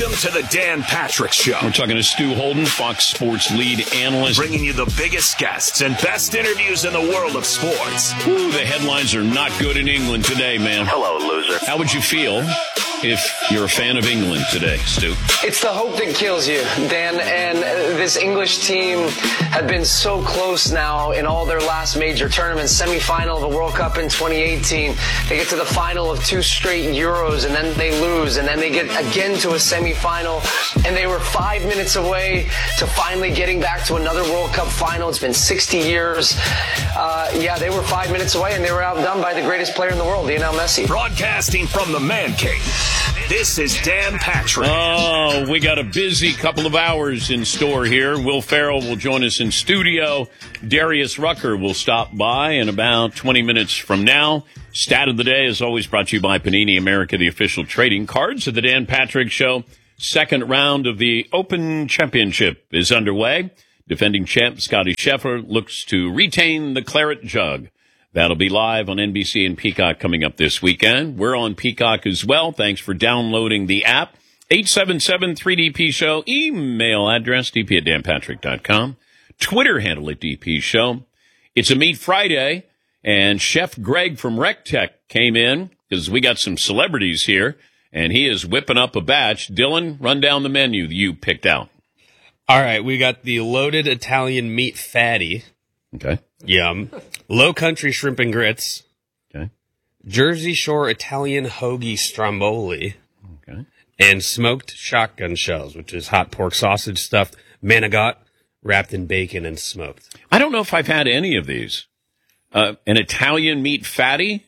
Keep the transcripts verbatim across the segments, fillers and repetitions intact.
Welcome to the Dan Patrick Show. We're talking to Stu Holden, Fox Sports lead analyst. Bringing you the biggest guests and best interviews in the world of sports. Ooh, the headlines are not good in England today, man. Hello, loser. How would you feel if you're a fan of England today, Stu? It's the hope that kills you, Dan. And this English team had been so close now in all their last major tournaments. Semifinal of the World Cup in twenty eighteen. They get to the final of two straight Euros, and then they lose. And then they get again to a semifinal. And they were five minutes away to finally getting back to another World Cup final. It's been sixty years. Uh, yeah, they were five minutes away, and they were outdone by the greatest player in the world, Lionel Messi. Broadcasting from the Man Cave. This is Dan Patrick. Oh, we got a busy couple of hours in store here. Will Ferrell will join us in studio. Darius Rucker will stop by in about twenty minutes from now. Stat of the day is always brought to you by Panini America, the official trading cards of the Dan Patrick Show. Second round of the Open Championship is underway. Defending champ Scottie Scheffler looks to retain the claret jug. That'll be live on N B C and Peacock coming up this weekend. We're on Peacock as well. Thanks for downloading the app. eight seven seven three D P Show. Email address, d p at dan patrick dot com. Twitter handle at D P Show. It's a Meat Friday, and Chef Greg from RecTech came in because we got some celebrities here, and he is whipping up a batch. Dylan, run down the menu you picked out. All right, we got the loaded Italian meat fatty. Okay. Yum. Low country shrimp and grits. Okay. Jersey Shore Italian hoagie stromboli. Okay. And smoked shotgun shells, which is hot pork sausage stuffed manigot wrapped in bacon and smoked. I don't know if I've had any of these. Uh, an Italian meat fatty?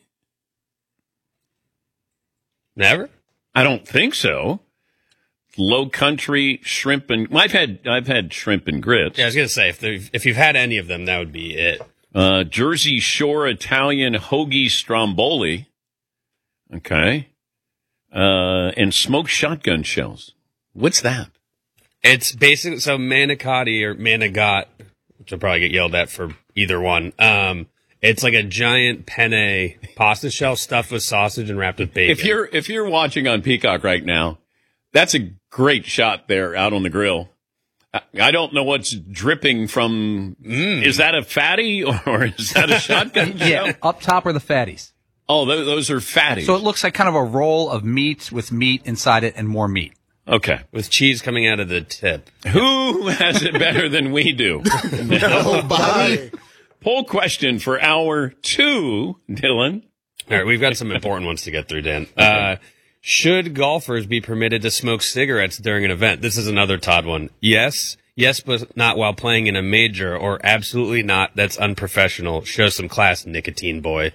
Never? I don't think so. Low country shrimp and I've had I've had shrimp and grits. Yeah, I was gonna say if there, if you've had any of them, that would be it. Uh, Jersey Shore Italian hoagie stromboli. Okay. Uh, and smoked shotgun shells. What's that? It's basically so manicotti or manigot, which I'll probably get yelled at for either one. Um, it's like a giant penne pasta shell stuffed with sausage and wrapped with bacon. If you're if you're watching on Peacock right now, that's a great shot there out on the grill. I, I don't know what's dripping from. Mm. Is that a fatty or is that a shotgun shell? Yeah, up top are the fatties. Oh, those, those are fatties. So it looks like kind of a roll of meat with meat inside it and more meat. Okay. With cheese coming out of the tip. Who has it better than we do? Nobody. Poll question for hour two, Dylan. All right, we've got some important ones to get through, Dan. Uh, should golfers be permitted to smoke cigarettes during an event? This is another Todd one. Yes. Yes, but not while playing in a major, or absolutely not. That's unprofessional. Show some class, nicotine boy.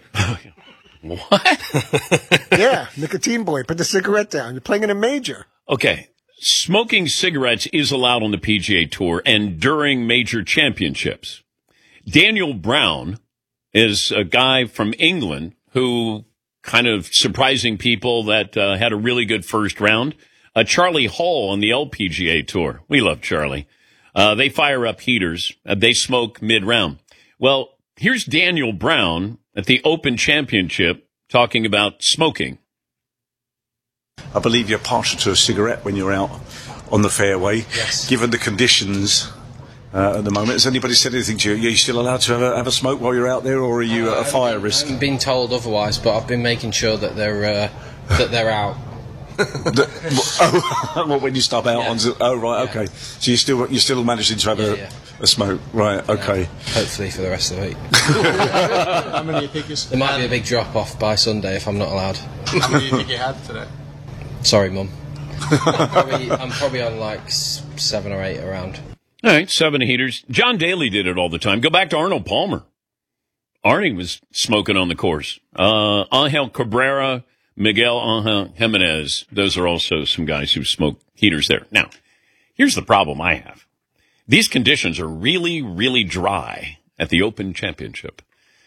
What? Yeah, nicotine boy. Put the cigarette down. You're playing in a major. Okay. Smoking cigarettes is allowed on the P G A Tour and during major championships. Daniel Brown is a guy from England who kind of surprising people that uh, had a really good first round. Uh, Charlie Hall on the L P G A Tour. We love Charlie. Uh, they fire up heaters. Uh, they smoke mid-round. Well, here's Daniel Brown at the Open Championship talking about smoking. I believe you're partial to a cigarette when you're out on the fairway. Yes. Given the conditions uh, at the moment, has anybody said anything to you? Are you still allowed to have a, have a smoke while you're out there, or are you at a fire risk? I haven't been told otherwise, but I've been making sure that they're uh, that they're out. the, oh, well, when you stop out Yeah. on, oh right, Yeah. okay. So you still you still managing to have Yeah, a, yeah. a smoke, right? Okay. Yeah, hopefully for the rest of the week. How many do you think you There might be a big drop off by Sunday if I'm not allowed. How many do you think you had today? Sorry, Mum. I'm probably, I'm probably on like s- seven or eight around. All right, seven heaters. John Daly did it all the time. Go back to Arnold Palmer. Arnie was smoking on the course. Uh, Angel Cabrera, Miguel Angel Jimenez. Those are also some guys who smoke heaters there. Now, here's the problem I have. These conditions are really, really dry at the Open Championship.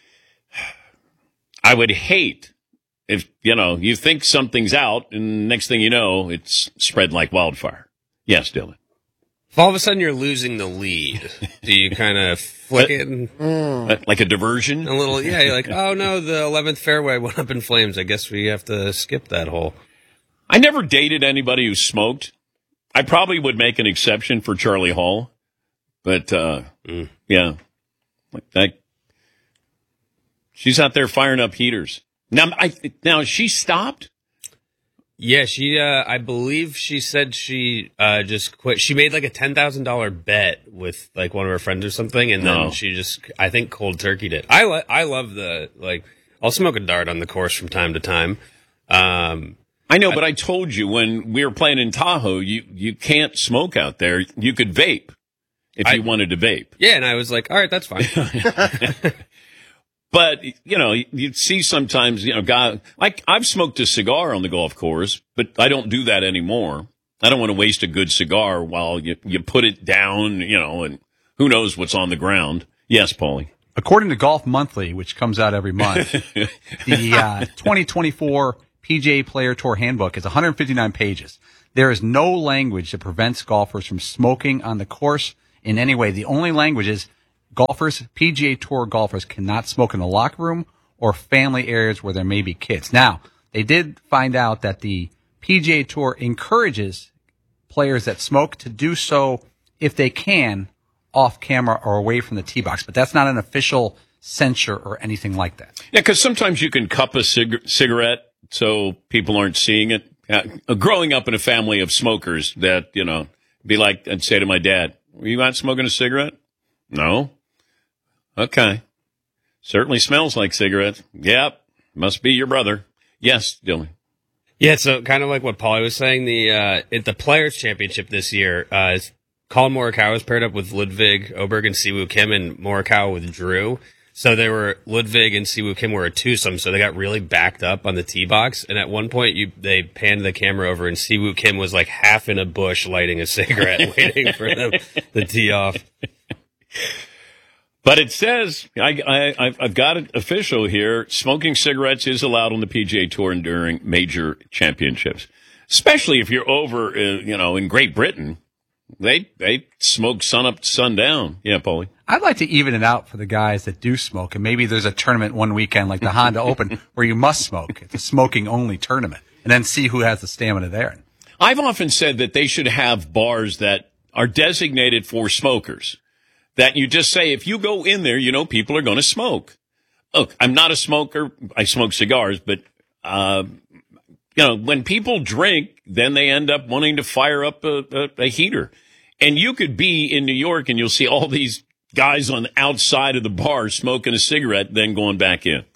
I would hate if, you know, you think something's out and next thing you know, it's spread like wildfire. Yes, Dylan. If all of a sudden you're losing the lead, do you kind of flick it? And, Uh, Like a diversion? a little, yeah, you're like, oh no, the eleventh fairway went up in flames. I guess we have to skip that hole. I never dated anybody who smoked. I probably would make an exception for Charlie Hall, but uh, mm. yeah, like that. She's out there firing up heaters. Now, I, now she stopped. Yeah, she. Uh, I believe she said she uh, just quit. She made like a ten thousand dollar bet with like one of her friends or something, and then no. she just, I think, cold turkeyed it. I li- I love the like. I'll smoke a dart on the course from time to time. Um, I know, but I, I told you when we were playing in Tahoe, you, you can't smoke out there. You could vape if I, you wanted to vape. Yeah, and I was like, all right, that's fine. But, you know, you'd see sometimes, you know, guy, like I've smoked a cigar on the golf course, but I don't do that anymore. I don't want to waste a good cigar while you, you put it down, you know, and who knows what's on the ground. Yes, Paulie. According to Golf Monthly, which comes out every month, the uh, twenty twenty-four P G A Player Tour Handbook is one hundred fifty-nine pages. There is no language that prevents golfers from smoking on the course in any way. The only language is golfers, P G A Tour golfers cannot smoke in the locker room or family areas where there may be kids. Now, they did find out that the P G A Tour encourages players that smoke to do so if they can off camera or away from the tee box, but that's not an official censure or anything like that. Yeah, because sometimes you can cup a cig- cigarette so people aren't seeing it. Uh, growing up in a family of smokers, that, you know, be like, I'd say to my dad, "Were you out smoking a cigarette?" "No." "Okay. Certainly smells like cigarettes." "Yep. Must be your brother." "Yes, Dylan." Yeah, so kind of like what Paulie was saying, the uh, at the Players' Championship this year, uh, Colin Morikawa was paired up with Ludwig Oberg and Siwoo Kim, and Morikawa with Drew. So they were, Ludwig and Siwoo Kim were a twosome, so they got really backed up on the tee box. And at one point, you they panned the camera over, and Siwoo Kim was like half in a bush lighting a cigarette, waiting for them to tee off. But it says, I, I, I've got it official here, smoking cigarettes is allowed on the P G A Tour and during major championships. Especially if you're over, uh, you know, in Great Britain. They they smoke sun up to sundown. Yeah, Paulie. I'd like to even it out for the guys that do smoke, and maybe there's a tournament one weekend like the Honda Open where you must smoke. It's a smoking-only tournament, and then see who has the stamina there. I've often said that they should have bars that are designated for smokers, that you just say, if you go in there, you know people are going to smoke. Look, I'm not a smoker. I smoke cigars, but, uh, you know, when people drink, then they end up wanting to fire up a, a, a heater. And you could be in New York and you'll see all these guys on the outside of the bar smoking a cigarette, then going back in.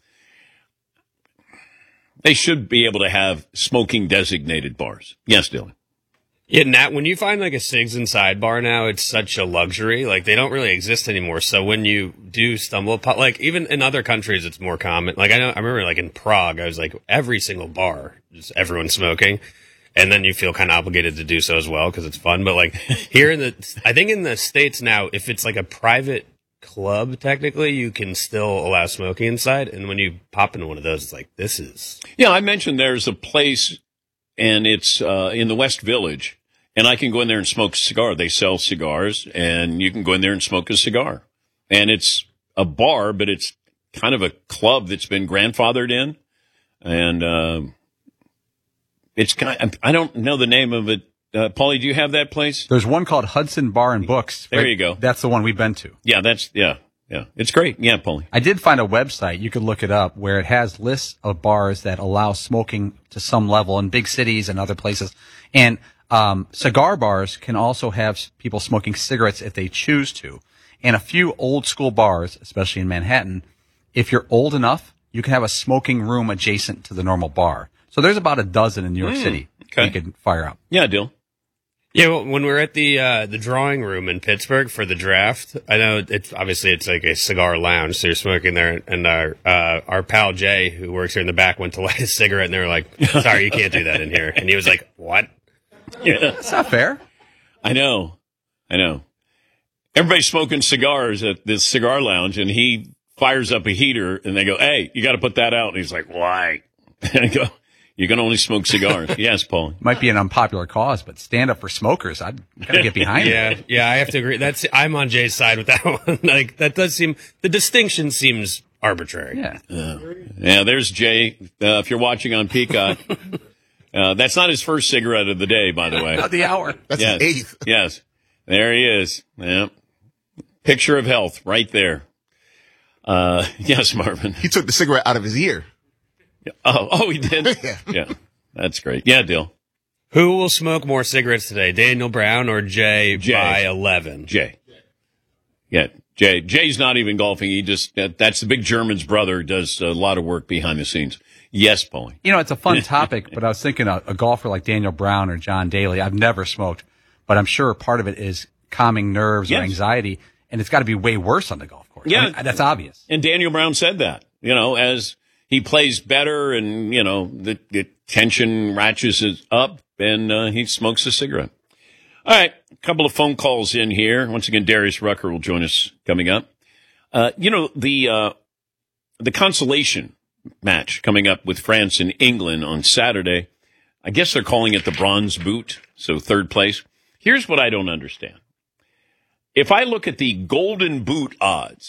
They should be able to have smoking designated bars. Yes, Dylan. Yeah, Nat, when you find like a Cigs Inside bar now, it's such a luxury. Like they don't really exist anymore. So when you do stumble upon, like even in other countries, it's more common. Like I know, I remember like in Prague, I was like every single bar, just everyone smoking. And then you feel kind of obligated to do so as well because it's fun. But like here in the, I think in the States now, if it's like a private club, technically, you can still allow smoking inside. And when you pop into one of those, it's like, this is. Yeah, I mentioned there's a place and it's uh, in the West Village. And I can go in there and smoke a cigar. They sell cigars and you can go in there and smoke a cigar. And it's a bar, but it's kind of a club that's been grandfathered in. And, uh, It's kind of, I don't know the name of it. Uh, Paulie, do you have that place? There's one called Hudson Bar and Books. There you go. That's the one we've been to. Yeah, that's, yeah, yeah. It's great. Yeah, Paulie. I did find a website, you could look it up, where it has lists of bars that allow smoking to some level in big cities and other places. And um, cigar bars can also have people smoking cigarettes if they choose to. And a few old school bars, especially in Manhattan, if you're old enough, you can have a smoking room adjacent to the normal bar. So there's about a dozen in New York mm, City okay. you can fire up. Yeah, Dill. Yeah, well, when we were at the uh, the drawing room in Pittsburgh for the draft, I know it's obviously it's like a cigar lounge, so you're smoking there. And our uh, our pal Jay, who works here in the back, went to light a cigarette, and they were like, "Sorry, you can't do that in here." And he was like, "What?" Yeah, that's not fair. I know, I know. Everybody's smoking cigars at this cigar lounge, and he fires up a heater, and they go, "Hey, you got to put that out." And he's like, "Why?" And I go, "You can only smoke cigars." Yes, Paul. Might be an unpopular cause, but stand up for smokers. I'd gotta get behind yeah, it. Yeah, yeah, I have to agree. That's I'm on Jay's side with that one. Like that does seem the distinction seems arbitrary. Yeah. Uh, yeah, there's Jay. Uh, if you're watching on Peacock, Uh, that's not his first cigarette of the day, by the way. Not the hour. That's yes. his eighth. Yes. There he is. Yeah. Picture of health right there. Uh, yes, Marvin. He took the cigarette out of his ear. Oh, oh, he did? Yeah. Yeah. That's great. Yeah, Dill. Who will smoke more cigarettes today, Daniel Brown or Jay, Jay. by eleven? Jay. Yeah, Jay. Jay's not even golfing. He just, that, that's the big German's brother, does a lot of work behind the scenes. Yes, Paulie. You know, it's a fun topic, but I was thinking a, a golfer like Daniel Brown or John Daly. I've never smoked, but I'm sure part of it is calming nerves Yes. or anxiety, and it's got to be way worse on the golf course. Yeah. I mean, that's obvious. And Daniel Brown said that, you know, as he plays better and, you know, the, the tension ratchets is up and uh, he smokes a cigarette. All right, a couple of phone calls in here. Once again, Darius Rucker will join us coming up. Uh, you know, the uh, the consolation match coming up with France and England on Saturday, I guess they're calling it the bronze boot, so third place. Here's what I don't understand. If I look at the golden boot odds,